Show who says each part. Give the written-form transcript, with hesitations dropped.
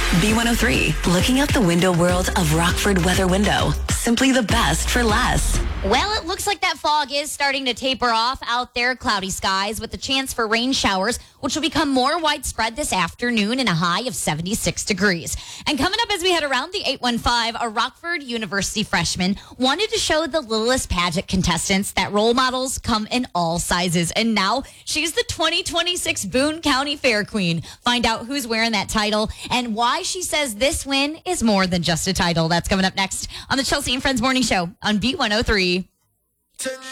Speaker 1: B103, looking out the window world of Rockford Weather Window. Simply the best for less.
Speaker 2: Well, it looks like that fog is starting to taper off out there. Cloudy skies with a chance for rain showers, which will become more widespread this afternoon and a high of 76 degrees. And coming up as we head around the 815, a Rockford University freshman wanted to show the Littlest Pageant contestants that role models come in all sizes. And now she's the 2026 Boone County Fair Queen. Find out who's wearing that title and why she says this win is more than just a title. That's coming up next on the Chelsea and Friends Morning Show on B103.